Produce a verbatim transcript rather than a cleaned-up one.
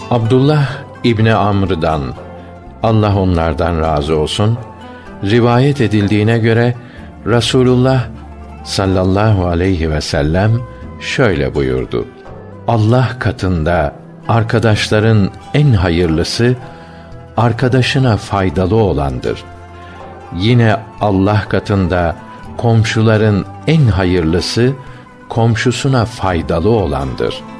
Abdullah İbni Amr'dan, Allah onlardan razı olsun, rivayet edildiğine göre Rasulullah sallallahu aleyhi ve sellem şöyle buyurdu: Allah katında arkadaşların en hayırlısı arkadaşına faydalı olandır. Yine Allah katında komşuların en hayırlısı komşusuna faydalı olandır.